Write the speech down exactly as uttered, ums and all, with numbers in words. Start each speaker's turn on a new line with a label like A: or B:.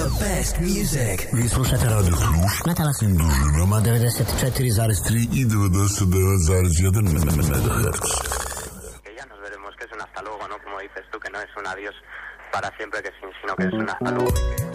A: The best music.
B: Vi slušate Radio Kruš na talasnim dužinama devedeset četiri zarez tri i devedeset devet zarez jedan megahertz.
C: Que ya nos veremos, que es un hasta luego, ¿no? Como dices tú, que no es un adiós para siempre, que sino que es un hasta luego.